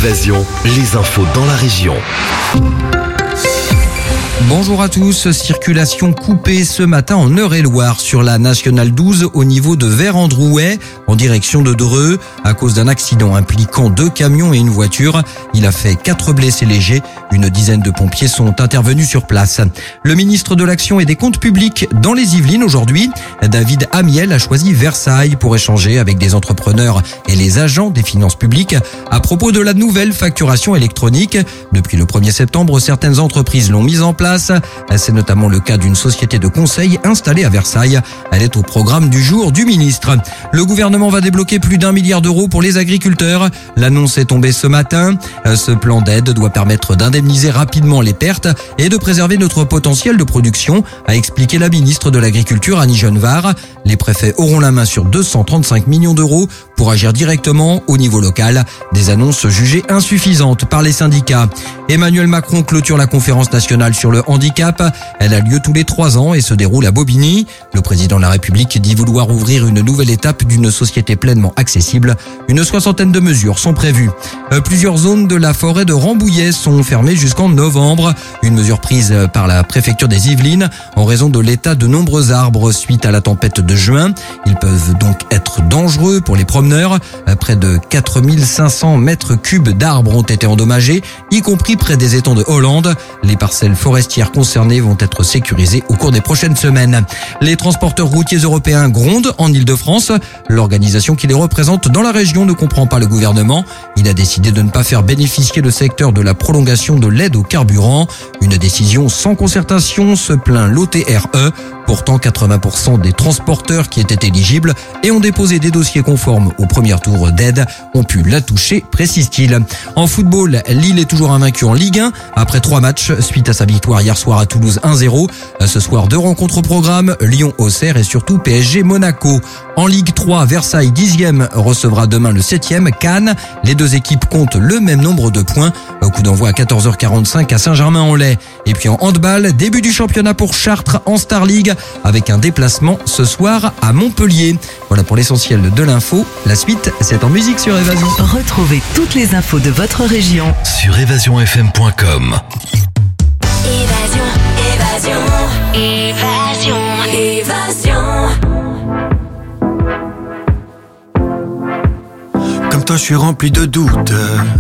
Évasion, les infos dans la région. Bonjour à tous, circulation coupée ce matin en Eure-et-Loire sur la Nationale 12 au niveau de Vert-en-Drouais en direction de Dreux à cause d'un accident impliquant 2 camions et une voiture. Il a fait 4 blessés légers. Une dizaine de pompiers sont intervenus sur place. Le ministre de l'Action et des Comptes Publics dans les Yvelines aujourd'hui, David Amiel, a choisi Versailles pour échanger avec des entrepreneurs et les agents des finances publiques à propos de la nouvelle facturation électronique. Depuis le 1er septembre, certaines entreprises l'ont mise en place. C'est notamment le cas d'une société de conseil installée à Versailles. Elle est au programme du jour du ministre. Le gouvernement va débloquer plus d'1 milliard d'euros pour les agriculteurs. L'annonce est tombée ce matin. Ce plan d'aide doit permettre d'indemniser rapidement les pertes et de préserver notre potentiel de production, a expliqué la ministre de l'Agriculture Annie Genevard. Les préfets auront la main sur 235 millions d'euros pour agir directement au niveau local. Des annonces jugées insuffisantes par les syndicats. Emmanuel Macron clôture la conférence nationale sur le handicap. Elle a lieu tous les 3 ans et se déroule à Bobigny. Le président de la République dit vouloir ouvrir une nouvelle étape d'une société pleinement accessible. Une 60aine de mesures sont prévues. Plusieurs zones de la forêt de Rambouillet sont fermées jusqu'en novembre. Une mesure prise par la préfecture des Yvelines en raison de l'état de nombreux arbres suite à la tempête de juin. Ils peuvent donc être dangereux pour les promeneurs. Près de 4500 mètres cubes d'arbres ont été endommagés, y compris près des étangs de Hollande. Les parcelles forestières concernées vont être sécurisées au cours des prochaines semaines. Les transporteurs routiers européens grondent en Île-de-France. L'organisation qui les représente dans la région ne comprend pas le gouvernement. Il a décidé de ne pas faire bénéficier le secteur de la prolongation de l'aide au carburant. Une décision sans concertation, se plaint l'OTRE. Pourtant, 80% des transporteurs qui étaient éligibles et ont déposé des dossiers conformes au premier tour d'aide ont pu la toucher, précise-t-il. En football, Lille est toujours invaincu en Ligue 1 après 3 matchs suite à sa victoire hier soir à Toulouse 1-0. Ce soir, 2 rencontres au programme, Lyon-Auxerre et surtout PSG-Monaco. En Ligue 3, Versailles 10e recevra demain le 7e, Cannes. Les 2 équipes comptent le même nombre de points. Coup d'envoi à 14h45 à Saint-Germain-en-Laye. Et puis en handball, début du championnat pour Chartres en Star League avec un déplacement ce soir à Montpellier. Voilà pour l'essentiel de l'info. La suite, c'est en musique sur Évasion. Retrouvez toutes les infos de votre région Sur évasionfm.com. Évasion. Comme toi, je suis rempli de doutes.